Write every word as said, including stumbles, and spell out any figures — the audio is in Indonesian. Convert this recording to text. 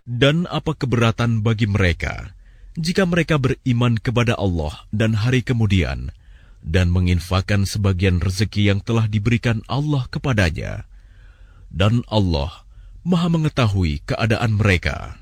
Dan apa keberatan bagi mereka jika mereka beriman kepada Allah dan hari kemudian dan menginfakkan sebagian rezeki yang telah diberikan Allah kepadanya. Dan Allah Maha mengetahui keadaan mereka.